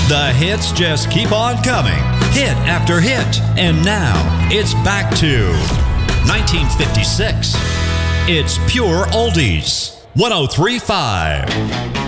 The hits just keep on coming, hit after hit. And now, it's back to 1956. It's pure oldies. 103.5.